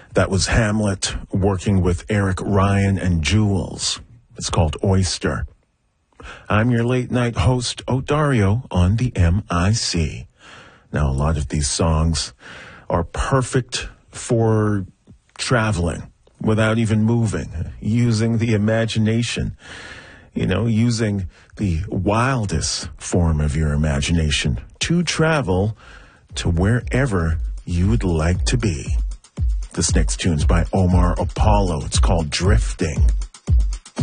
That was Hamlet working with Eric Ryan and Jules. It's called Oyster. I'm your late night host, Odario, on the MIC. Now, a lot of these songs are perfect for traveling without even moving, using the imagination, using the wildest form of your imagination to travel to wherever you would like to be. This next tune's by Omar Apollo. It's called Drifting.